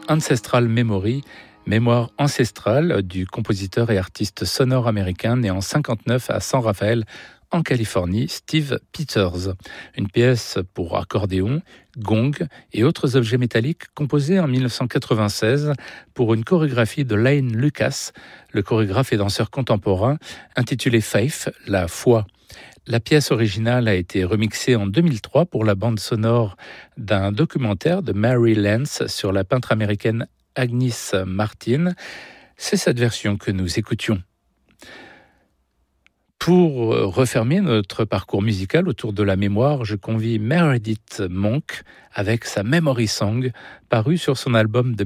Ancestral Memory, mémoire ancestrale du compositeur et artiste sonore américain né en 1959 à San Rafael, en Californie, Steve Peters. Une pièce pour accordéon, gong et autres objets métalliques composée en 1996 pour une chorégraphie de Lane Lucas, le chorégraphe et danseur contemporain, intitulée Faith, la foi. La pièce originale a été remixée en 2003 pour la bande sonore d'un documentaire de Mary Lance sur la peintre américaine Agnes Martin. C'est cette version que nous écoutions. Pour refermer notre parcours musical autour de la mémoire, je convie Meredith Monk avec sa Memory Song, parue sur son album de